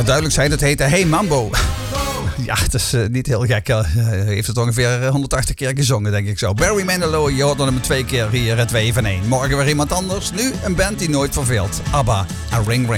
duidelijk zijn, het heette Hey Mambo. Ja, het is niet heel gek. Hij heeft het ongeveer 180 keer gezongen, denk ik zo. Barry Manilow, je hoort hem 2 keer hier, 2 van 1. Morgen weer iemand anders. Nu een band die nooit verveelt. ABBA en Ring Ring.